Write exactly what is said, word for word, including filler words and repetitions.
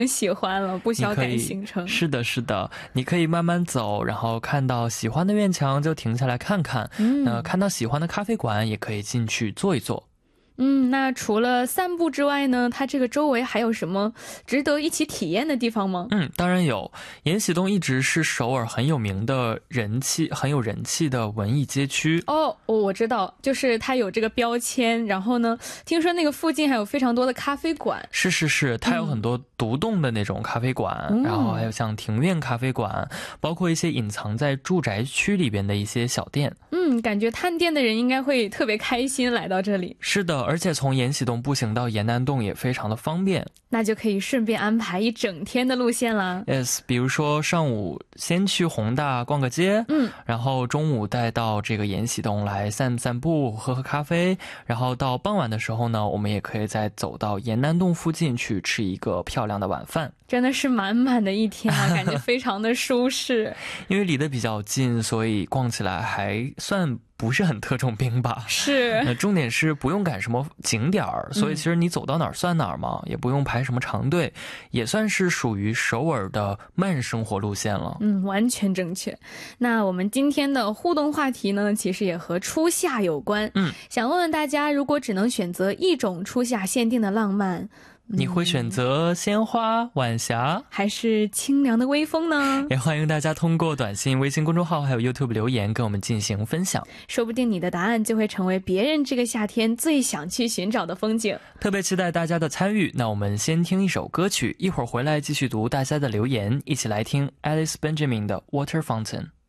喜欢了，不需要赶行程。 是的是的，你可以慢慢走，然后看到喜欢的院墙就停下来看看，嗯，那看到喜欢的咖啡馆也可以进去坐一坐。 嗯，那除了散步之外呢，它这个周围还有什么值得一起体验的地方吗？ 嗯，当然有。延禧洞一直是首尔很有名的人气很有人气的文艺街区。 哦，我知道，就是它有这个标签，然后呢，听说那个附近还有非常多的咖啡馆。 是是是，它有很多独栋的那种咖啡馆，嗯，然后还有像庭院咖啡馆，包括一些隐藏在住宅区里边的一些小店。 嗯，感觉探店的人应该会特别开心来到这里。 是的，而且从延禧洞步行到延南洞也非常的方便， 那就可以顺便安排一整天的路线啦。 Yes， 比如说上午先去弘大逛个街，嗯，然后中午带到这个延禧洞来散散步喝喝咖啡，然后到傍晚的时候呢，我们也可以再走到延南洞附近去吃一个漂亮的晚饭。 真的是满满的一天啊，感觉非常的舒适。 因为离得比较近，所以逛起来还算不是很特种兵吧。 是， 那重点是不用赶什么景点，所以其实你走到哪儿算哪儿嘛，也不用排什么长队，也算是属于首尔的慢生活路线了。 嗯，完全正确。那我们今天的互动话题呢，其实也和初夏有关。嗯，想问问大家，如果只能选择一种初夏限定的浪漫， 你会选择鲜花、晚霞还是清凉的微风呢？ 也欢迎大家通过短信、微信公众号还有 YouTube 留言跟我们进行分享， 说不定你的答案就会成为别人这个夏天最想去寻找的风景。 特别期待大家的参与。那我们先听一首歌曲，一会儿回来继续读大家的留言，一起来听 Alice Benjamin 的 Water Fountain。